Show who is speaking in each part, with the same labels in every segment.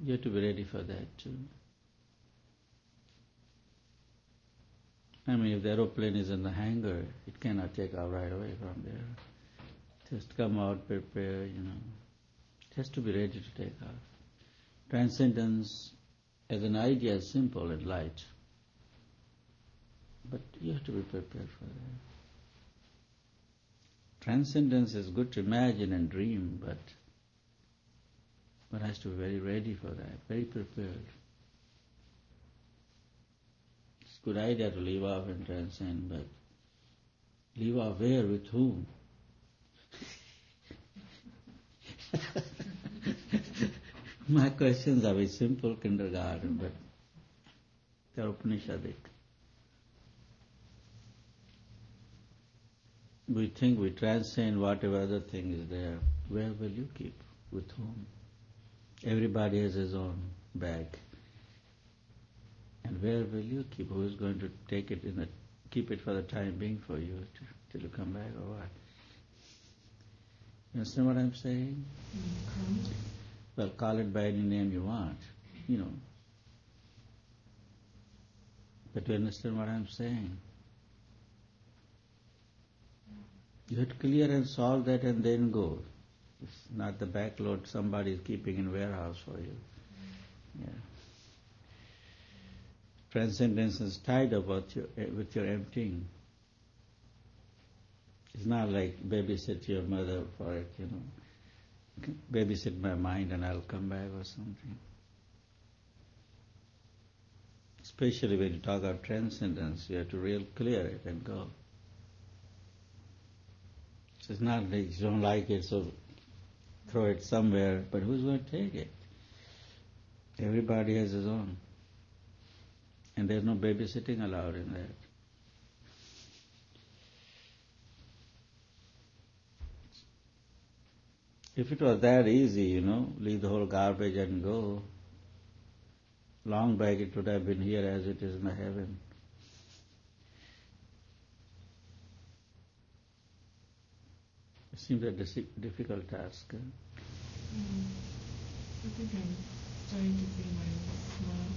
Speaker 1: You have to be ready for that too. I mean, if the aeroplane is in the hangar, it cannot take off right away from there. Just come out, prepare, It has to be ready to take off. Transcendence as an idea is simple and light. But you have to be prepared for that. Transcendence is good to imagine and dream, but one has to be very ready for that, very prepared. It's a good idea to leave off and transcend, but leave off where, with whom? My questions are very simple, kindergarten, but they are Upanishadic. We think we transcend whatever other thing is there. Where will you keep? With whom? Everybody has his own bag. And where will you keep? Who is going to take it keep it for the time being for you till you come back, or what? You understand what I'm saying?
Speaker 2: Mm-hmm.
Speaker 1: Well, call it by any name you want, But you understand what I'm saying? You have to clear and solve that and then go. It's not the backload somebody is keeping in warehouse for you. Yeah. Transcendence is tied up with your emptying. It's not like babysit your mother for it, Babysit my mind and I'll come back or something. Especially when you talk of transcendence, you have to real clear it and go. It's not like you don't like it, so throw it somewhere, but who's going to take it? Everybody has his own. And there's no babysitting allowed in that. If it was that easy, leave the whole garbage and go, long back it would have been here as it is in the heaven. It seems a difficult task.
Speaker 2: I think I'm starting to feel my smile.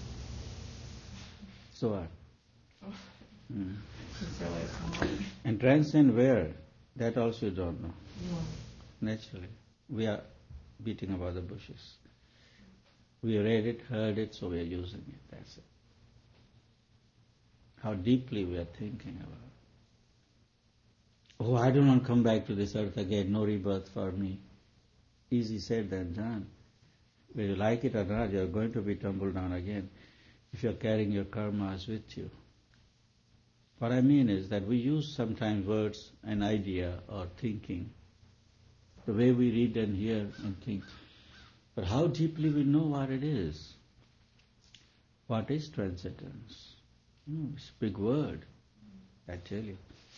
Speaker 1: So what?
Speaker 2: Oh. It's really small.
Speaker 1: And transcend where? That also you don't know.
Speaker 2: No.
Speaker 1: Naturally. We are beating about the bushes. We read it, heard it, so we are using it. That's it. How deeply we are thinking about it. Oh, I don't want to come back to this earth again, no rebirth for me. Easy said than done. Whether you like it or not, you are going to be tumbled down again if you are carrying your karmas with you. What I mean is that we use sometimes words, an idea or thinking, the way we read and hear and think. But how deeply we know what it is? What is transcendence? It's a big word, I tell you.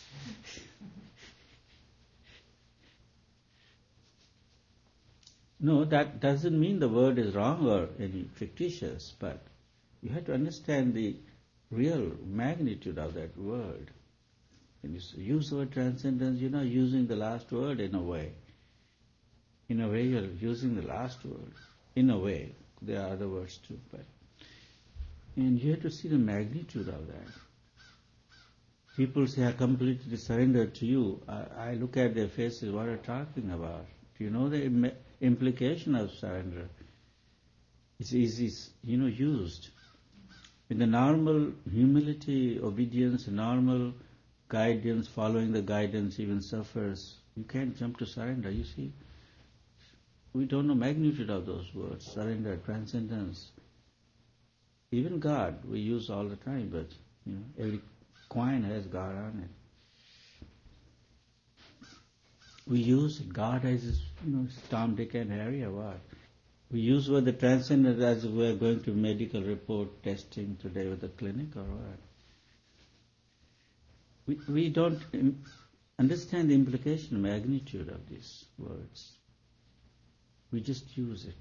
Speaker 1: No, that doesn't mean the word is wrong or any fictitious, but you have to understand the real magnitude of that word. When you use the word transcendence, you're not using the last word in a way. In a way, you're using the last word. In a way, there are other words too, and you have to see the magnitude of that. People say, I completely surrendered to you. I look at their faces, what are you talking about? Do you know the implication of surrender? It's easy, used. With the normal humility, obedience, normal guidance, following the guidance even suffers, you can't jump to surrender, you see. We don't know magnitude of those words, surrender, transcendence. Even God, we use all the time, but every coin has God on it. We use God as Tom, Dick and Harry or what? We use the transcendence as we are going to medical report testing today with the clinic or what? We don't understand the implication, magnitude of these words. We just use it.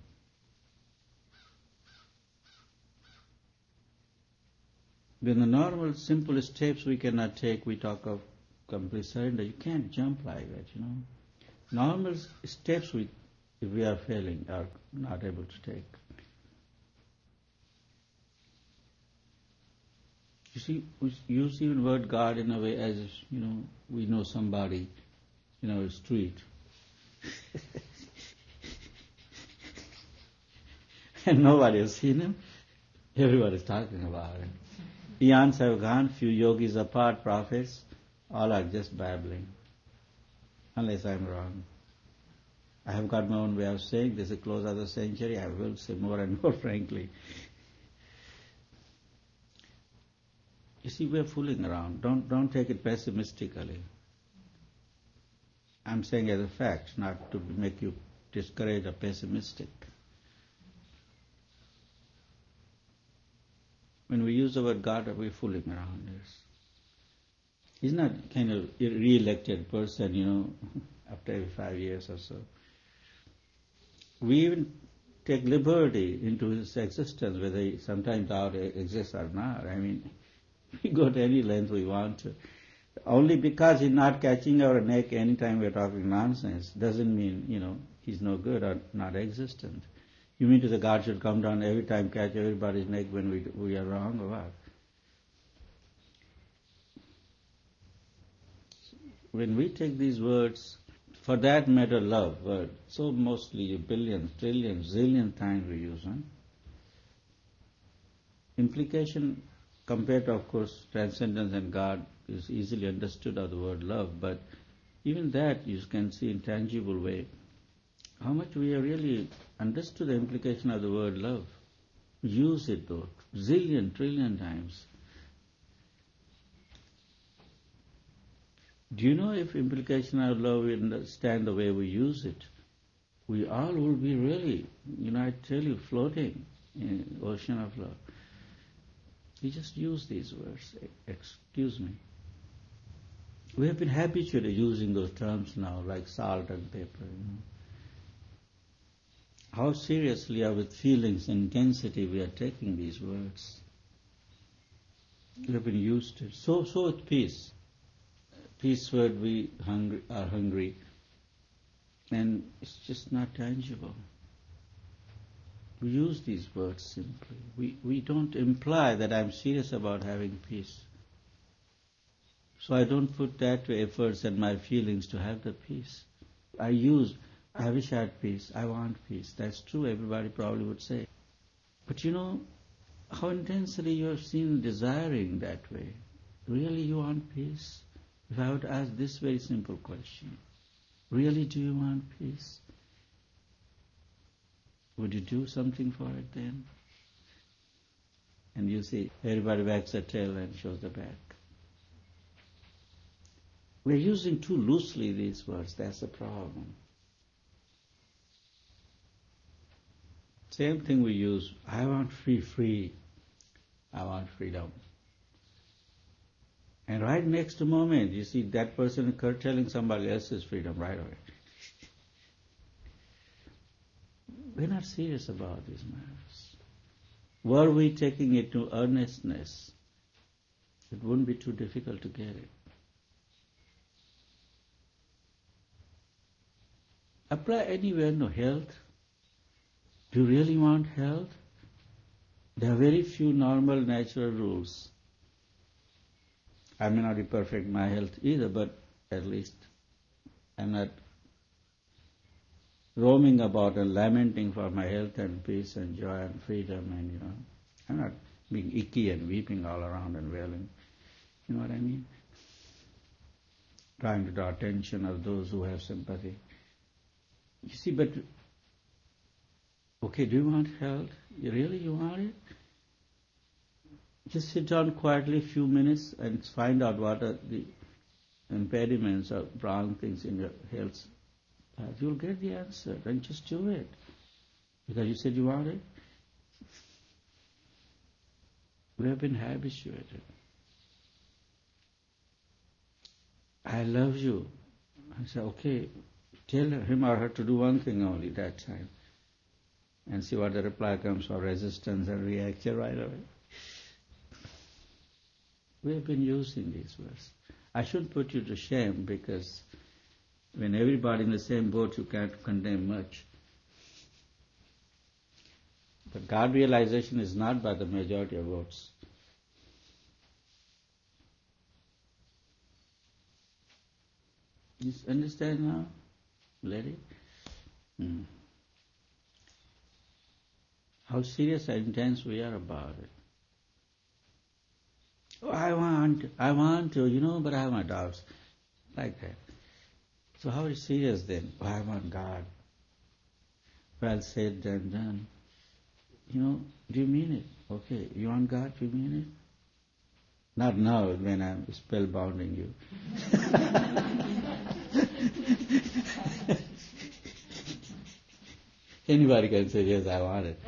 Speaker 1: When the normal, simple steps we cannot take, we talk of complete surrender. You can't jump like that, Normal steps if we are failing, are not able to take. You see, we use even word God in a way as if, we know somebody in our street. And nobody has seen him. Everybody is talking about him. Eons have gone, few yogis apart, prophets, all are just babbling. Unless I'm wrong. I have got my own way of saying this is close of the century, I will say more and more frankly. You see, we're fooling around. Don't take it pessimistically. I'm saying as a fact, not to make you discouraged or pessimistic. When we use the word God, we're fooling around. Yes. He's not kind of a re-elected person, after every 5 years or so. We even take liberty into his existence, whether he sometimes doubt exists or not. I mean, we go to any length we want to. Only because he's not catching our neck anytime we're talking nonsense doesn't mean, he's no good or not existent. You mean to say God should come down every time, catch everybody's neck when we are wrong or what? When we take these words, for that matter, love word, so mostly billions, trillions, zillion times we use, Implication compared to, of course, transcendence and God is easily understood of the word love, but even that you can see in tangible way. How much we have really understood the implication of the word love. Use it though, zillion, trillion times. Do you know if implication of love we understand the way we use it, we all will be really, I tell you, floating in the ocean of love. We just use these words, excuse me. We have been habituated using those terms now, like salt and pepper, How seriously or with feelings and intensity we are taking these words. We have been used to it. So with peace. Peace word we are hungry, and it's just not tangible. We use these words simply. We don't imply that I'm serious about having peace. So I don't put that efforts and my feelings to have the peace. I wish I had peace, I want peace. That's true, everybody probably would say. But how intensely you have seen desiring that way. Really you want peace? If I were to ask this very simple question, really do you want peace? Would you do something for it then? And you see, everybody wags their tail and shows the back. We're using too loosely these words, that's the problem. Same thing we use, I want free, I want freedom. And right next moment, you see that person curtailing somebody else's freedom right away. We're not serious about these matters. Were we taking it to earnestness, it wouldn't be too difficult to get it. Apply anywhere, health. Do you really want health? There are very few normal natural rules. I may not be perfect in my health either, but at least I'm not roaming about and lamenting for my health and peace and joy and freedom and, I'm not being icky and weeping all around and wailing. You know what I mean? Trying to draw attention of those who have sympathy. You see, but, okay, do you want health? You want it? Just sit down quietly a few minutes and find out what are the impediments or wrong things in your health. You'll get the answer, and just do it. Because you said you want it. We have been habituated. I love you. I say, okay, tell him or her to do one thing only that time. And see what the reply comes for resistance and reaction right away. We have been using these words. I shouldn't put you to shame because when everybody in the same boat, you can't condemn much. But God realization is not by the majority of votes. You understand now, lady? How serious and intense we are about it. Oh, I want to, but I have my doubts. Like that. So how serious then? Oh, I want God. Well said, done. Do you mean it? Okay, you want God, do you mean it? Not now when I'm spellbounding you. Anybody can say, yes, I want it.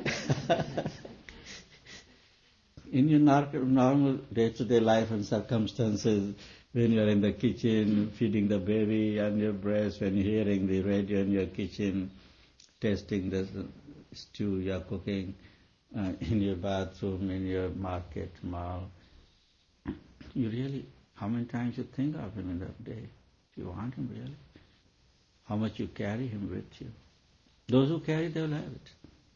Speaker 1: In your normal day-to-day life and circumstances, when you're in the kitchen feeding the baby on your breast, when you're hearing the radio in your kitchen, tasting the stew you're cooking, in your bathroom, in your market mall, how many times you think of him in that day? Do you want him really? How much you carry him with you? Those who carry, they will have it.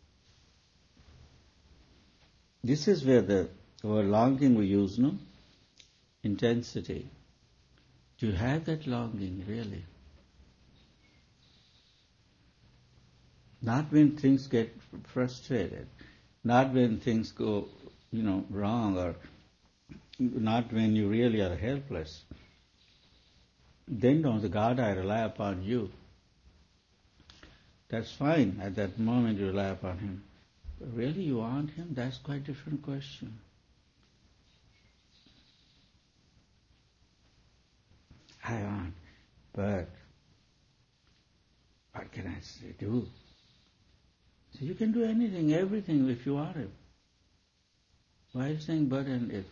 Speaker 1: This is where our longing we use, no? Intensity. Do you have that longing, really? Not when things get frustrated, not when things go, wrong, or not when you really are helpless. Then don't say, God, I rely upon you. That's fine. At that moment you rely upon Him. But really you want Him? That's quite a different question. I want, but what can I say, do? So you can do anything, everything if you want Him. Why are you saying but and if?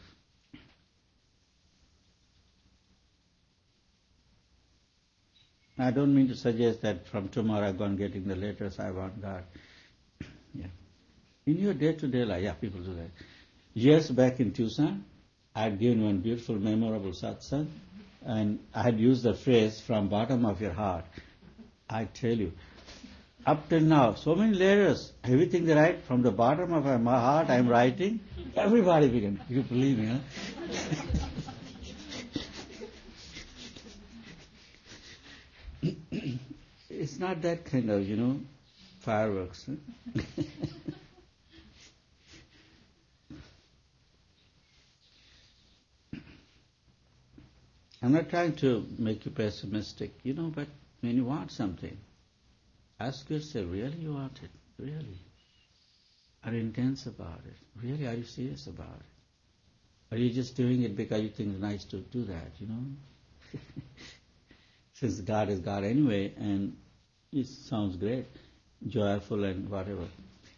Speaker 1: I don't mean to suggest that from tomorrow I'm going getting the letters, I want God. Yeah. In your day-to-day life, people do that. Years back in Tucson, I had given one beautiful, memorable satsang, and I had used the phrase, from bottom of your heart. I tell you, up till now, so many letters, everything they write, from the bottom of my heart I'm writing, everybody began. You believe me, huh? It's not that kind of, fireworks. Huh? I'm not trying to make you pessimistic, but when you want something, ask yourself, really you want it? Really? Are you intense about it? Really, are you serious about it? Are you just doing it because you think it's nice to do that, Since God is God anyway, and it sounds great, joyful and whatever.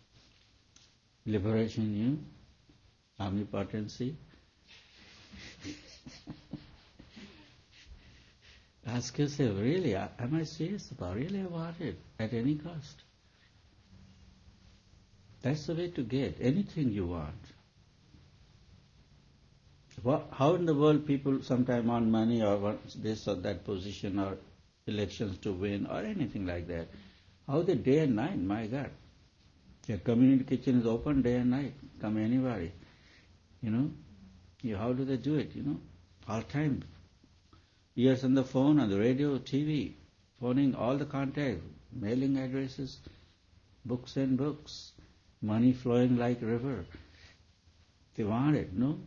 Speaker 1: Liberation, omnipotency. Ask yourself, really, am I serious about it? Really I want it, at any cost? That's the way to get anything you want. How in the world people sometimes want money or want this or that position or elections to win or anything like that? How they day and night, my God. Their community kitchen is open day and night. Come anybody. How do they do it, all time. Years on the phone, on the radio, TV, phoning all the contacts, mailing addresses, books and books, money flowing like river. They want it, no?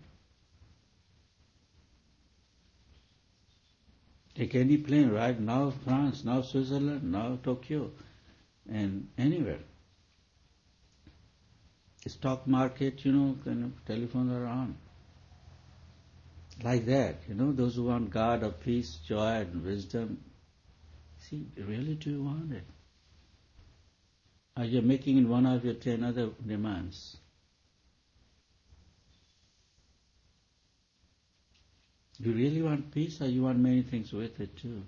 Speaker 1: Take any plane, right? Now France, now Switzerland, now Tokyo, and anywhere. Stock market, kind of telephones are on. Like that, those who want God of peace, joy and wisdom. See, really do you want it? Are you making it one of your 10 other demands? Do you really want peace or you want many things with it too?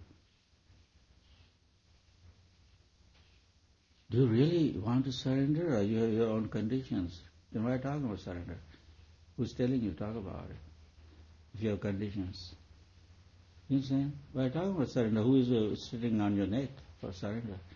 Speaker 1: Do you really want to surrender or you have your own conditions? Then why talking about surrender? Who's telling you to talk about it? If you have conditions. You understand? Why talking about surrender? Who is sitting on your neck for surrender?